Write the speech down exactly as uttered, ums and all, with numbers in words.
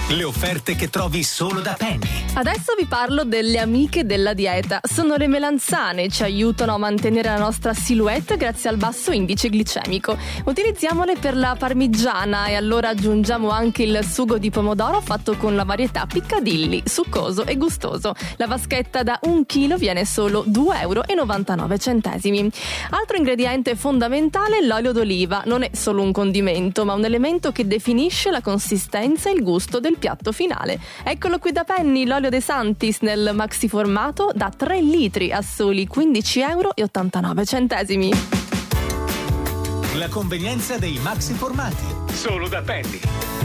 Le offerte che trovi solo da Penny. Adesso vi parlo delle amiche della dieta. Sono le melanzane, ci aiutano a mantenere la nostra silhouette grazie al basso indice glicemico. Utilizziamole per la parmigiana e allora aggiungiamo anche il sugo di pomodoro fatto con la varietà Piccadilly, succoso e gustoso. La vaschetta da un chilo viene solo due euro e novantanove centesimi. Altro ingrediente fondamentale, l'olio d'oliva. Non è solo un condimento, ma un elemento che definisce la consistenza e il gusto del piatto finale. Eccolo qui da Penny, l'olio De Santis nel maxi formato da tre litri a soli quindici euro e ottantanove centesimi. La convenienza dei maxi formati. Solo da Penny.